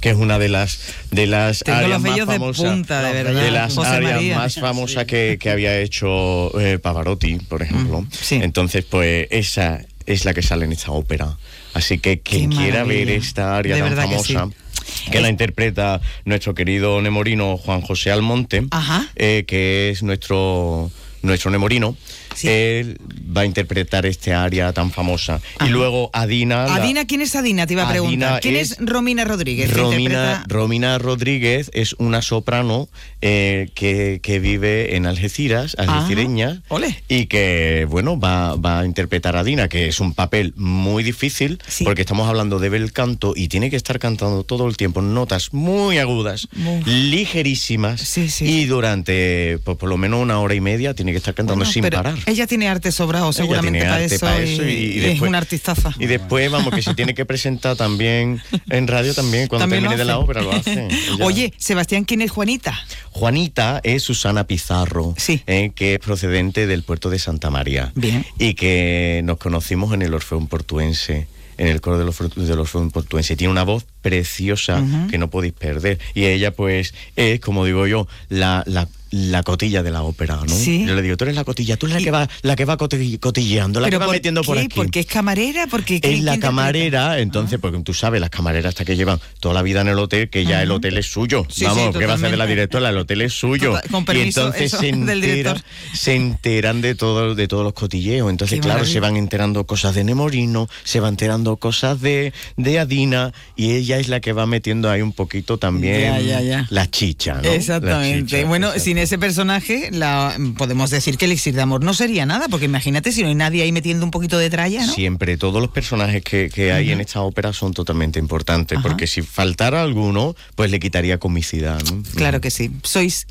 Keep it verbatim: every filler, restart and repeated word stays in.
que es una de las de las Tengo áreas los más vellos de famosas, punta, de verdad, de las José áreas María. más famosas que, que había hecho eh, Pavarotti, por ejemplo. Mm, sí. Entonces, pues esa es la que sale en esta ópera. Así que quien Qué quiera maravilla. ver esta área De tan verdad que famosa, sí. que Es- la interpreta nuestro querido nemorino Juan José Almonte, Ajá. eh, que es nuestro nuestro nemorino, Sí. él va a interpretar este área tan famosa. Ajá. Y luego Adina... la- Adina, ¿quién es Adina? Te iba a Adina preguntar. ¿Quién es es, Romina Rodríguez? que Romina, interpreta- Romina Rodríguez es una soprano eh, que, que vive en Algeciras, algecireña, ole. y que, bueno, va, va a interpretar a Dina, que es un papel muy difícil, Sí. porque estamos hablando de bel canto y tiene que estar cantando todo el tiempo notas muy agudas, Uf. ligerísimas, Sí, sí. y durante pues, por lo menos una hora y media tiene que estar cantando Bueno, sin pero parar. Ella tiene arte sobrado, Ella seguramente tiene para, arte eso, para y, eso y- y y después- es una artistaza. Y después, vamos, que se tiene que presentar también en radio también, cuando También lo termine de la hace. ópera lo hace. Ella- Oye, Sebastián, ¿quién es Juanita? Juanita es Susana Pizarro, Sí. eh, que es procedente del puerto de Santa María. Bien. Y que nos conocimos en el Orfeón Portuense, en el coro del Orfe- del Orfeón Portuense. Tiene una voz preciosa Ujú. que no podéis perder. Y ella, pues, es, como digo yo, la... la la cotilla de la ópera, ¿no? Sí. Yo le digo, tú eres la cotilla, tú eres la Y- que va, la que va cotill- cotilleando, la que va ¿por metiendo por qué? aquí. ¿Porque es camarera? Porque Es la camarera, entonces, porque tú sabes, las camareras hasta que llevan toda la vida en el hotel, que ya Ajá. el hotel es suyo. Sí, Vamos, sí, ¿qué va a hacer de la totalmente. directora? El hotel es suyo. Total- con permiso, y entonces eso, se, del entera- director. se enteran de todo, de todos los cotilleos. Entonces, Qué claro, maravilla. se van enterando cosas de Nemorino, se van enterando cosas de, de Adina, y ella es la que va metiendo ahí un poquito también Ya, ya, ya. la chicha, ¿no? La Exactamente. chicha, Bueno, exacto. sin ese personaje, la, podemos decir que Elixir de Amor no sería nada, porque imagínate si no hay nadie ahí metiendo un poquito de tralla, ¿no? Siempre, todos los personajes que, que hay Ujú. en esta ópera son totalmente importantes, Ajá. porque si faltara alguno, pues le quitaría comicidad, ¿no? Claro que sí. Sois